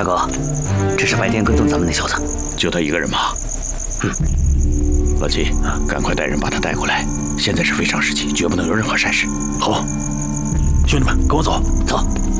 大哥，这是白天跟踪咱们那小子， 就他一个人吗？老七，赶快带人把他带过来。现在是非常时期，绝不能有任何闪失。 好，兄弟们，跟我走。 走。